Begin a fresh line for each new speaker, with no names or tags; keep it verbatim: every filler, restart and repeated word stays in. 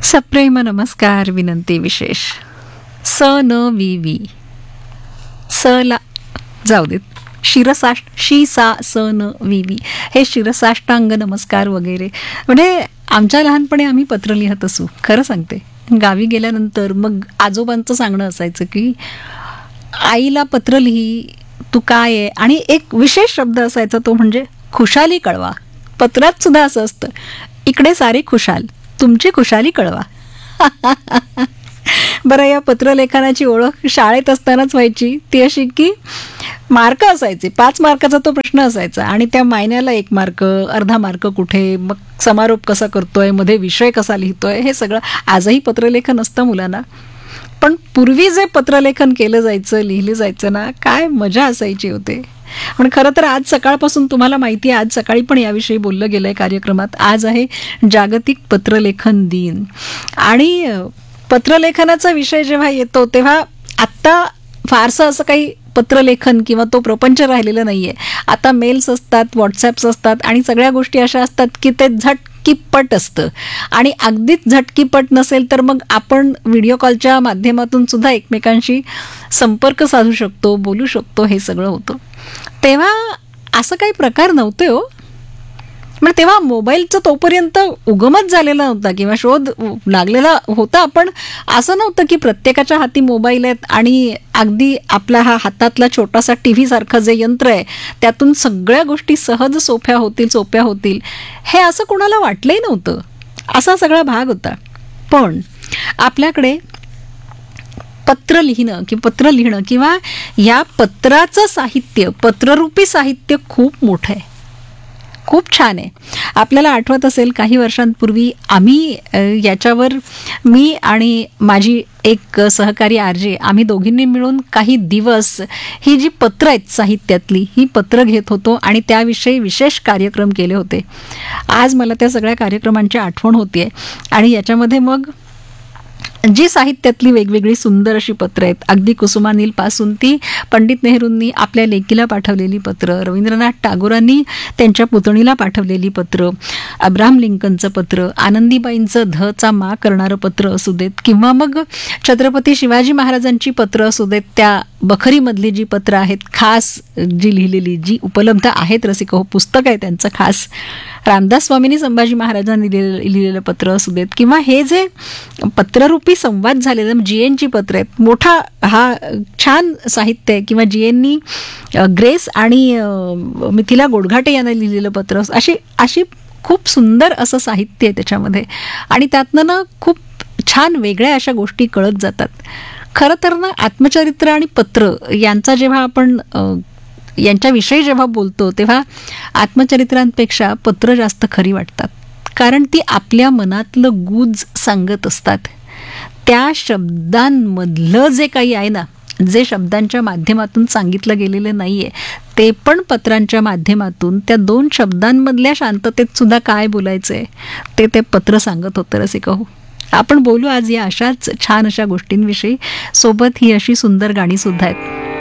सप्रेम नमस्कार विनंती विशेष. स न वी वी स ला जाऊ देत. शिरसाष्ट शी सा स न वी वी हे शिरसाष्टांग नमस्कार वगैरे. म्हणजे आमच्या लहानपणी आम्ही पत्र लिहत असू. खरं सांगते, गावी गेल्यानंतर मग आजोबांचं सांगणं असायचं की आईला पत्र लिही, तू काय आहे. आणि एक विशेष शब्द असायचा, तो म्हणजे खुशाली कळवा. पत्रात सुद्धा असं असतं, इकडे सारी खुशाल, तुमची खुशाली कळवा. बरं, या पत्रलेखनाची ओळख शाळेत असतानाच व्हायची. ती अशी की मार्क असायचे, पाच मार्काचा तो प्रश्न असायचा आणि त्या महिन्याला एक मार्क, अर्धा मार्क कुठे, मग समारोप कसा करतोय, मध्ये विषय कसा लिहितोय, हे सगळं. आजही पत्रलेखन असतं मुलांना, पण पूर्वी जे पत्रलेखन केलं जायचं, लिहिलं जायचं ना, काय मजा असायची होते. पण खरं तर आज सकाळपासून तुम्हाला माहिती आहे, आज सकाळी पण याविषयी बोललं गेलं आहे कार्यक्रमात. आज आहे जागतिक पत्रलेखन दिन. आणि पत्रलेखनाचा विषय जेव्हा येतो तेव्हा आत्ता फारसं असं काही पत्रलेखन किंवा तो प्रपंच राहिलेला नाही आहे. आता मेल्स असतात, व्हॉट्सॲप्स असतात आणि सगळ्या गोष्टी अशा असतात की ते झटकीपट असतं. आणि अगदीच झटकीपट नसेल तर मग आपण व्हिडिओ कॉलच्या माध्यमातून सुद्धा एकमेकांशी संपर्क साधू शकतो, बोलू शकतो, हे सगळं होतं. तेव्हा असं काही प्रकार नव्हते हो. म्हणजे तेव्हा मोबाईलचं तोपर्यंत उगमच झालेला नव्हता किंवा शोध लागलेला होता, पण असं नव्हतं की प्रत्येकाच्या हाती मोबाईल आहेत आणि अगदी आपला हा हातातला छोटासा टी व्ही सारखं जे यंत्र आहे त्यातून सगळ्या गोष्टी सहज सोप्या होतील सोप्या होतील हे असं कोणाला वाटलंही नव्हतं. असा सगळा भाग होता. पण आपल्याकडे पत्र लिहिणं किंवा पत्र लिहिणं किंवा या पत्राचं साहित्य, पत्ररूपी साहित्य खूप मोठं आहे, खूप छान आहे. आपल्याला आठवत असेल काही वर्षांपूर्वी आम्ही याच्यावर, मी आणि माझी एक सहकारी आरजे, आम्ही दोघींनी मिळून काही दिवस ही जी पत्र आहेत साहित्यातली, ही पत्र घेत होतो आणि त्याविषयी विशेष कार्यक्रम केले होते. आज मला त्या सगळ्या कार्यक्रमांची आठवण होते. आणि याच्यामध्ये मग जी साहित्यातली वेगवेगळी सुंदर अशी पत्र आहेत, अगदी कुसुमानीलपासून ती पंडित नेहरूंनी आपल्या लेकीला पाठवलेली पत्र, रवींद्रनाथ टागोरांनी त्यांच्या पुतणीला पाठवलेली पत्र, अब्राहम लिंकनचं पत्र, आनंदीबाईंचं धचा मा करणारं पत्र असू देत, किंवा मग छत्रपती शिवाजी महाराजांची पत्र असू देत, त्या बखरीमधली जी पत्र आहेत खास जी लिहिलेली, जी उपलब्ध आहेत रसिक हो, पुस्तक आहे त्यांचं खास, रामदास स्वामींनी संभाजी महाराजांनी लिहिलेलं लिहिलेलं पत्र असू देत, किंवा हे जे पत्ररूपी संवाद झालेलं जी एनची पत्र आहेत, मोठा हा छान साहित्य आहे. किंवा जी एननी ग्रेस आणि मिथिला गोडघाटे यांना लिहिलेलं पत्र, अशी अशी खूप सुंदर असं साहित्य आहे त्याच्यामध्ये. आणि त्यातनं ना खूप छान वेगळ्या अशा गोष्टी कळत जातात. खरं तर ना आत्मचरित्र आणि पत्र यांचा जेव्हा आपण यांच्याविषयी जेव्हा बोलतो तेव्हा आत्मचरित्रांपेक्षा पत्र जास्त खरी वाटतात. कारण ती आपल्या मनातलं गुज सांगत असतात. त्या शब्दांमधलं जे काही आहे ना, जे शब्दांच्या माध्यमातून सांगितलं गेलेलं नाही आहे, ते पण पत्रांच्या माध्यमातून त्या दोन शब्दांमधल्या शांततेत सुद्धा काय बोलायचं आहे ते ते पत्र सांगत होतं रसिक हो. आपण बोलू आज या अशाच छान अशा गोष्टींविषयी. सोबत ही अशी सुंदर गाणी सुद्धा आहेत.